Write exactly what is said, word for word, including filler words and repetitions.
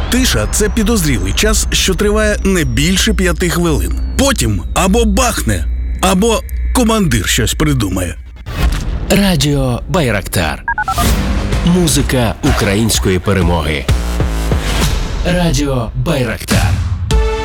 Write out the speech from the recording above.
Тиша – це підозрілий час, що триває не більше п'яти хвилин. Потім або бахне, або командир щось придумає. Радіо Байрактар. Музика української перемоги. Радіо Байрактар.